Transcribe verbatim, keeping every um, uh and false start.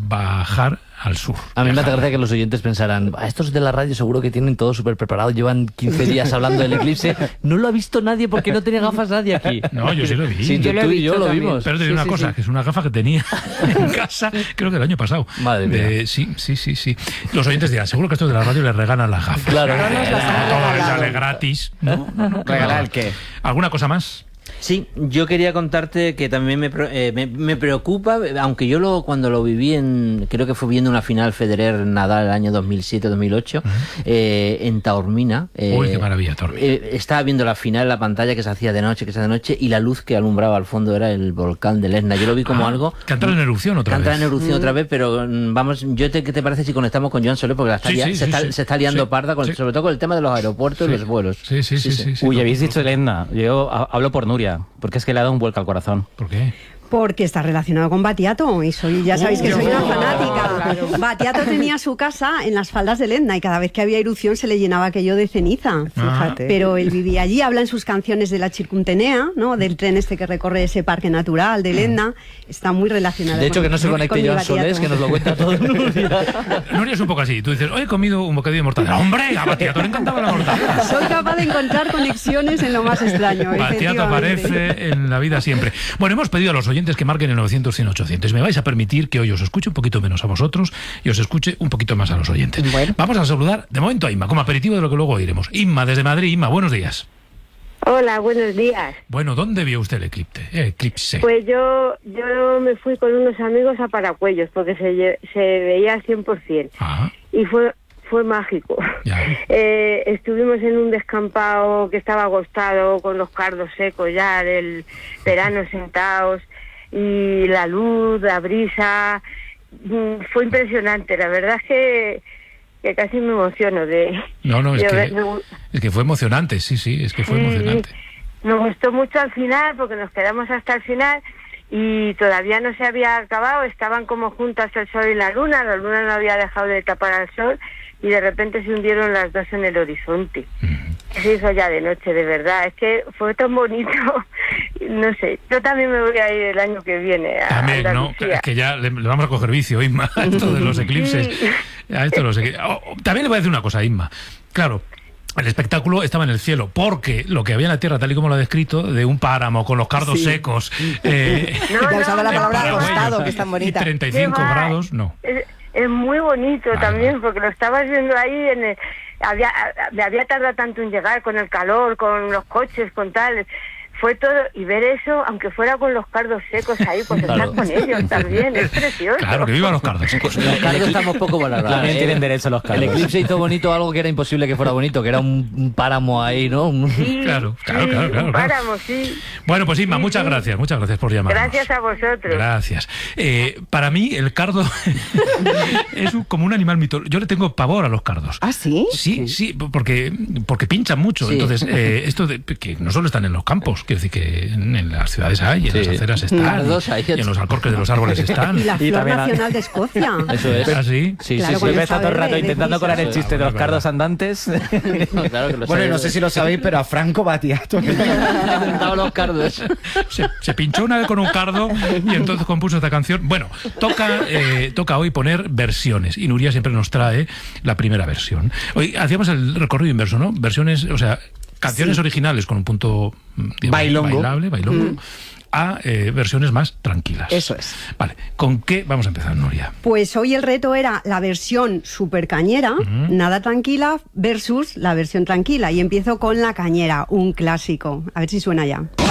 bajar al sur. A mí viajar. me hace gracia que los oyentes pensarán, a estos de la radio seguro que tienen todo súper preparado, llevan quince días hablando del eclipse. No lo ha visto nadie porque no tenía gafas nadie aquí. No, yo sí lo vi. Sí, Yo tú, lo he tú y visto yo lo también. vimos. Pero te digo Sí, una sí, cosa, sí. que es una gafa que tenía en casa, creo que el año pasado. Madre mía. De- sí, sí, sí, sí. Los oyentes dirán, seguro que estos de la radio les regalan las gafas. Claro. No nos las han Todo les regalado. sale gratis. ¿No? No, no, ¿Regalar el qué? ¿Alguna cosa más? Sí, yo quería contarte que también me, pro- eh, me, me preocupa, aunque yo lo cuando lo viví en, creo que fue viendo una final Federer-Nadal el año dos mil siete dos mil ocho, uh-huh. eh, en Taormina. Eh, Uy, qué maravilla, Taormina. Eh, estaba viendo la final en la pantalla que se hacía de noche, que se hacía de noche, y la luz que alumbraba al fondo era el volcán del Etna. Yo lo vi como Ah, algo... que entra en erupción otra Cantar vez. en erupción Mm. otra vez, pero mm, vamos, yo te, ¿qué te parece si conectamos con Joan Soler? Porque la está Sí, lia- sí, se, sí, está, sí. se está liando Sí, parda, con, sí. sobre todo con el tema de los aeropuertos Sí. y los vuelos. Sí, sí, sí, sí, sí. Uy, habéis dicho el Etna. Yo ha- hablo por Nuria, porque es que le ha dado un vuelco al corazón. ¿Por qué? Porque está relacionado con Battiato y soy, ya sabéis que Oh, soy una claro. fanática. Battiato tenía su casa en las faldas del Etna y cada vez que había erupción se le llenaba aquello de ceniza. Fíjate. Pero él vivía allí, habla en sus canciones de la Circuntenea, ¿no? Del tren este que recorre ese parque natural del Etna. Está muy relacionado. De hecho, con- que no se con conecte mi Joan Battiato. Solés, que nos lo cuenta todo. Nuria es un poco así. Tú dices, hoy he comido un bocadillo de mortadela. ¡Hombre! A Battiato le encantaba la mortadela. Soy capaz de encontrar conexiones en lo más extraño. Battiato efectivamente. aparece en la vida siempre. Bueno, hemos pedido a los oyentes que marquen el novecientos cien ochocientos. Me vais a permitir que hoy os escuche un poquito menos a vosotros y os escuche un poquito más a los oyentes. Bueno. Vamos a saludar de momento a Inma, como aperitivo de lo que luego oiremos. Inma, desde Madrid. Inma, buenos días. Hola, buenos días. Bueno, ¿dónde vio usted el eclipse? Eh, eclipse. Pues yo yo me fui con unos amigos a Paracuellos porque se, lle- se veía al cien por ciento Ajá. y fue fue mágico. Ya. Eh, estuvimos en un descampado que estaba agostado con los cardos secos ya del verano sentados y la luz, la brisa, mm, fue impresionante. La verdad es que, que casi me emociono de... No, no, es de que, ver- me- es que fue emocionante, sí, sí, es que fue Sí, emocionante. Me gustó mucho al final porque nos quedamos hasta el final y todavía no se había acabado, estaban como juntas el sol y la luna, la luna no había dejado de tapar al sol y de repente se hundieron las dos en el horizonte. Se hizo ya de noche, de verdad, es que fue tan bonito, no sé, yo también me voy a ir el año que viene a También, ¿no? Andalucía. Es que ya le, le vamos a coger vicio, Inma, a esto de los eclipses. Sí. A esto de los eclipses. Oh, oh, también le voy a decir una cosa, Inma. Claro, el espectáculo estaba en el cielo, porque lo que había en la tierra, tal y como lo ha descrito, de un páramo con los cardos Sí. secos, eh, No, Ya usaba la no, palabra no, acostado, que es tan y bonita. treinta y cinco ¿Qué va? grados, no. Es, es muy bonito Vale, también, vale. porque lo estabas viendo ahí, en el, había, me había tardado tanto en llegar con el calor, con los coches, con tal... Fue todo, y ver eso, aunque fuera con los cardos secos ahí, pues Claro. estar con ellos también, es precioso. Claro, que vivan los cardos secos. Los cardos estamos poco valorados. También ¿eh? tienen derecho los El cardos. eclipse hizo bonito algo que era imposible que fuera bonito, que era un, un páramo ahí, ¿no? Un- Sí, Claro, claro, sí, claro, claro, un claro. páramo, sí. Bueno, pues Inma, Sí, muchas sí. gracias, muchas gracias por llamarnos. Gracias a vosotros. Gracias. Eh, para mí, el cardo es un- como un animal mitológico. Yo le tengo pavor a los cardos. ¿Ah, sí? Sí, sí, porque, porque pinchan mucho. Sí. Entonces, eh, esto de, que no solo están en los campos, quiero decir que en, en las ciudades hay, en Sí. las aceras están, Cardos hay. y en los alcorques de los árboles están. Y la Y flor también a- nacional de Escocia. Eso es. ¿Ah, sí? Sí, Claro, sí, sí. cuando Pepe está está todo el rato verde, intentando de colar el prisa. chiste de Ah, los bueno, cardos verdad. andantes. No, claro que lo Bueno, sé. no sé si lo sabéis, pero a Franco Battiato Estaban los cardos. Se, se pinchó una vez con un cardo y entonces compuso esta canción. Bueno, toca, eh, toca hoy poner versiones y Nuria siempre nos trae la primera versión. Hoy hacíamos el recorrido inverso, ¿no? Versiones, o sea, canciones Sí. originales con un punto digamos, Bailongo. bailable, bailongo, Mm. a eh, versiones más tranquilas. Eso es. Vale, ¿con qué vamos a empezar, Nuria? Pues hoy el reto era la versión super cañera, nada tranquila, versus la versión tranquila. Y empiezo con La Cañera, un clásico. A ver si suena ya.